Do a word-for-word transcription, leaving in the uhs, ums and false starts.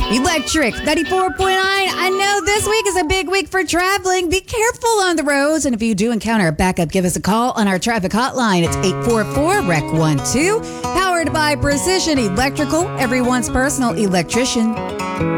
Electric ninety-four point nine. I know this week is a big week for traveling. Be careful on the roads. And if you do encounter a backup, give us a call on our traffic hotline. It's eight four four, R E C one two. Powered by Precision Electrical, everyone's personal electrician.